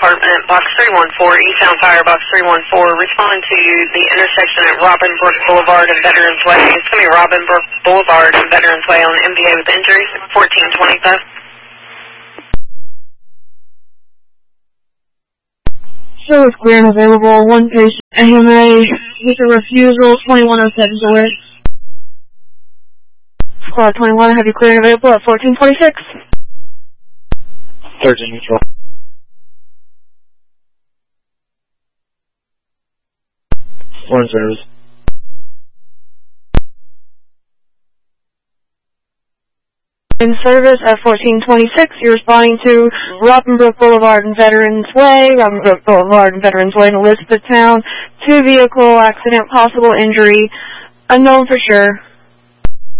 Department, Box 314, Eastbound Fire, Box 314, respond to the intersection at Robinbrook Boulevard and Veterans Way. It's going to be Robinbrook Boulevard and Veterans Way on MVA with injuries, 1425. Show is clear and available. One patient, AMA, with a refusal, 2107 away. Squad 21, have you clear and available at 1426? 13 neutral. Foreign service. In service at 1426, you're responding to Robinbrook Boulevard and Veterans Way, Robinbrook Boulevard and Veterans Way in Elizabethtown. 2-vehicle accident, possible injury, unknown for sure.